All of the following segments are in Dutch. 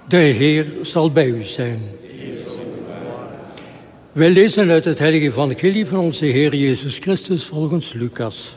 De Heer zal bij u zijn. Wij lezen uit het heilige evangelie van onze Heer Jezus Christus volgens Lucas.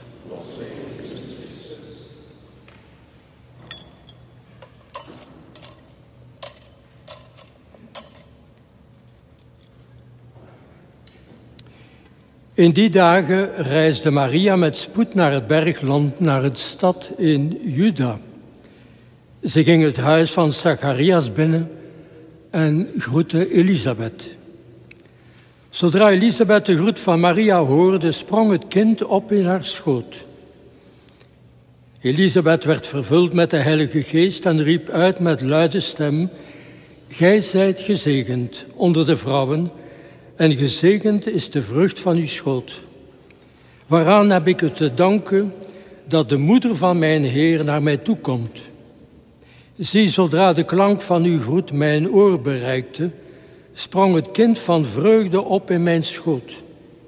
In die dagen reisde Maria met spoed naar het bergland, naar een stad in Juda. Ze ging het huis van Zacharias binnen en groette Elisabeth. Zodra Elisabeth de groet van Maria hoorde, sprong het kind op in haar schoot. Elisabeth werd vervuld met de Heilige Geest en riep uit met luide stem: Gij zijt gezegend onder de vrouwen, en gezegend is de vrucht van uw schoot. Waaraan heb ik het te danken dat de moeder van mijn Heer naar mij toekomt? Zie, zodra de klank van uw groet mijn oor bereikte, sprong het kind van vreugde op in mijn schoot.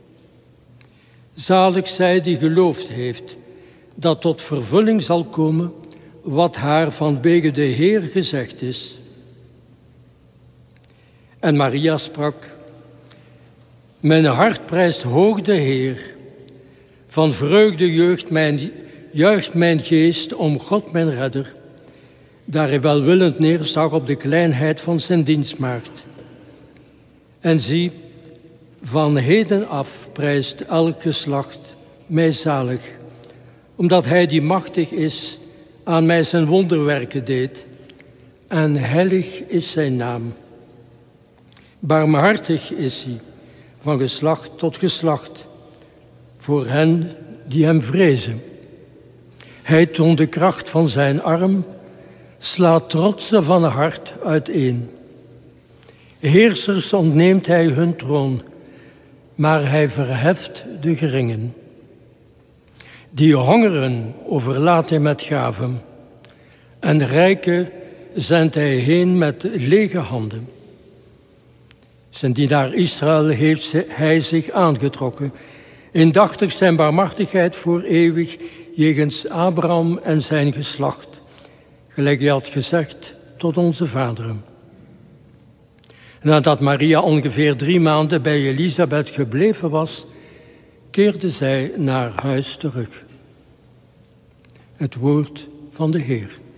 Zalig zij die geloofd heeft dat tot vervulling zal komen wat haar vanwege de Heer gezegd is. En Maria sprak: Mijn hart prijst hoog de Heer. Van vreugde juicht mijn geest om God mijn redder, daar hij welwillend neerzag op de kleinheid van zijn dienstmaagd. En zie, van heden af prijst elk geslacht mij zalig, omdat hij die machtig is aan mij zijn wonderwerken deed, en heilig is zijn naam. Barmhartig is hij, van geslacht tot geslacht, voor hen die hem vrezen. Hij toont de kracht van zijn arm, slaat trotsen van het hart uiteen. Heersers ontneemt hij hun troon, maar hij verheft de geringen. Die hongeren overlaat hij met gaven, en rijken zendt hij heen met lege handen. Zijn dienaar Israël heeft hij zich aangetrokken, indachtig zijn barmhartigheid voor eeuwig jegens Abraham en zijn geslacht, gelijk hij had gezegd tot onze vaderen. Nadat Maria ongeveer 3 maanden bij Elisabeth gebleven was, keerde zij naar huis terug. Het woord van de Heer.